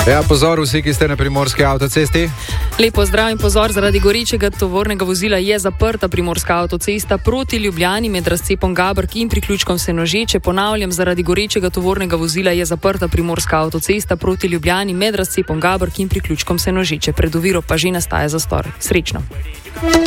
Ja, pozor vsi, ki ste na primorski avtocesti. Lepo zdrav in pozor, zaradi gorečega tovornega vozila je zaprta primorska avtocesta proti Ljubljani med razcepom Gabrk in priključkom Senožeče. Ponavljam, zaradi gorečega tovornega vozila je zaprta primorska avtocesta proti Ljubljani med razcepom Gabrk in priključkom Senožeče. Pred oviro pa že nastaja zastor. Srečno.